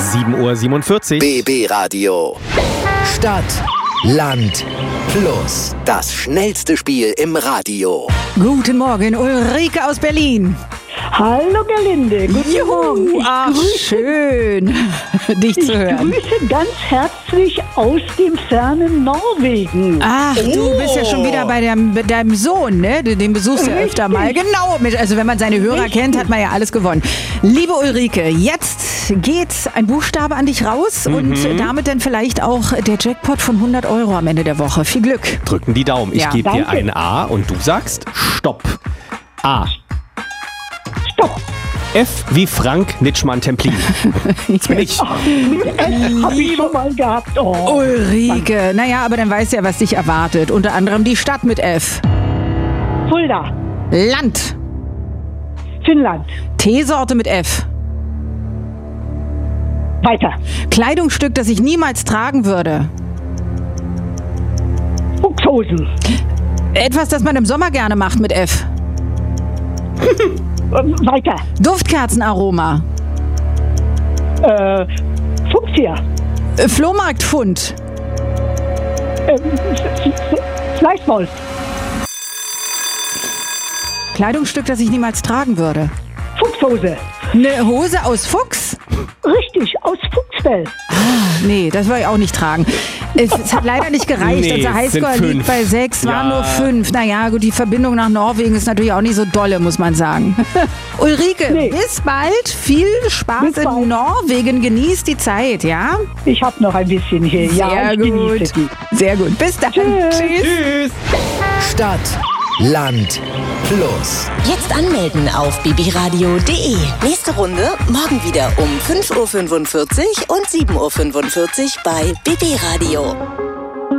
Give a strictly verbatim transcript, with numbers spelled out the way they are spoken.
sieben Uhr siebenundvierzig. B B Radio. Stadt, Land, Plus. Das schnellste Spiel im Radio. Guten Morgen, Ulrike aus Berlin. Hallo Gerlinde, guten Juhu, Morgen. Ich ach, grüße, schön, dich zu ich hören. grüße ganz herzlich aus dem fernen Norwegen. Ach, du bist ja schon wieder bei, deinem, bei deinem Sohn, ne? Den besuchst du ja öfter mal. Genau, mit- also wenn man seine Hörer Richtig. kennt, hat man ja alles gewonnen. Liebe Ulrike, jetzt geht ein Buchstabe an dich raus und damit dann vielleicht auch der Jackpot von hundert Euro am Ende der Woche. Viel Glück. Drücken die Daumen. Ich Ja, gebe dir danke. ein A und du sagst Stopp. A. Stopp. F wie Frank Nitschmann-Templin. Das bin ich. Hab ich schon mal gehabt. Oh. Ulrike, naja, aber dann weißt du ja, was dich erwartet. Unter anderem die Stadt mit F. Fulda, Land. Finnland. Teesorte mit F. Weiter. Kleidungsstück, das ich niemals tragen würde. Fuchshosen. Etwas, das man im Sommer gerne macht mit F. Ähm, weiter. Duftkerzenaroma. Äh, Fuchsia. Äh, Flohmarktfund. Ähm, F- F- Fleischwolf. Kleidungsstück, das ich niemals tragen würde. Fuchshose. Eine Hose aus Fuchs? Richtig, aus Fuchsfell. Nee, das will ich auch nicht tragen. Es, es hat leider nicht gereicht. Nee, Unser es Highscore sind liegt fünf. bei sechs, waren Ja. nur fünf. Naja, gut, die Verbindung nach Norwegen ist natürlich auch nicht so dolle, muss man sagen. Ulrike, Nee. bis bald. Viel Spaß Bis bald. in Norwegen. Genießt die Zeit, ja? Ich habe noch ein bisschen hier. ja, Sehr ich gut. genieße die. Sehr gut. Bis dann. Tschüss. Tschüss. Stadt, Land, Plus. Jetzt anmelden auf b b radio punkt d e. Nächste Runde morgen wieder um fünf Uhr fünfundvierzig und sieben Uhr fünfundvierzig bei B B Radio.